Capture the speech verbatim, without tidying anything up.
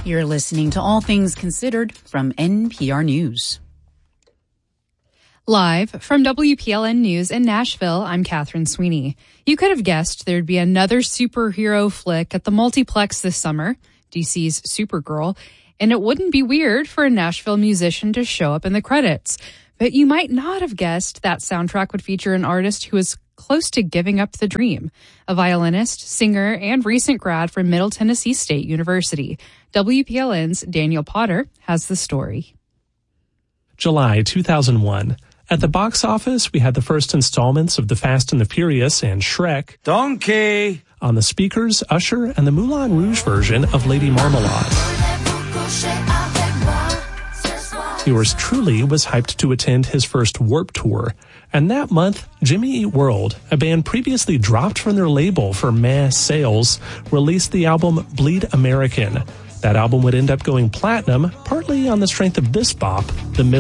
You're listening to All Things Considered from N P R News. Live from W P L N News in Nashville, I'm Catherine Sweeney. You could have guessed there'd be another superhero flick at the multiplex this summer, D C's Supergirl, and it wouldn't be weird for a Nashville musician to show up in the credits. But you might not have guessed that soundtrack would feature an artist who is close to giving up the dream, a violinist, singer, and recent grad from Middle Tennessee State University. W P L N's Daniel Potter has the story. July two thousand one. At the box office, we had the first installments of The Fast and the Furious and Shrek. Donkey! On the speakers, Usher and the Moulin Rouge version of Lady Marmalade. Yours truly was hyped to attend his first Warped Tour. And that month, Jimmy Eat World, a band previously dropped from their label for meh sales, released the album Bleed American. That album would end up going platinum, partly on the strength of this bop, The